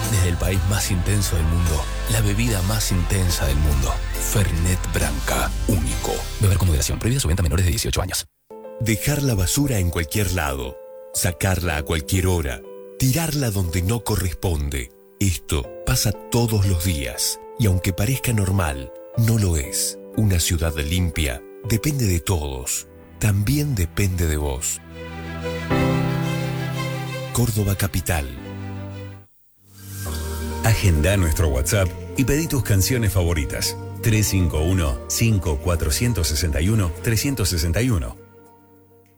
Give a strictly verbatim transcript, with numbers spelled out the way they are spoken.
Desde el país más intenso del mundo, la bebida más intensa del mundo. Fernet Branca, único. Beber con moderación, prohibida su venta a menores de dieciocho años. Dejar la basura en cualquier lado, sacarla a cualquier hora, tirarla donde no corresponde. Esto pasa todos los días y aunque parezca normal, no lo es. Una ciudad limpia depende de todos, también depende de vos. Córdoba Capital. Agenda nuestro WhatsApp y pedí tus canciones favoritas. tres cinco uno, cinco cuatro seis uno, tres seis uno.